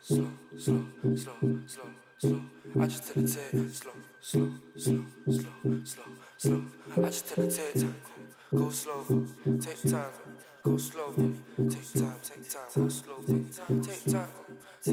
slow, slow, slow, slow, slow. I just tell it take slow, slow, slow, slow, slow, slow. I just tell it take time, go slow, take time, go slow, take time, go slow, take time.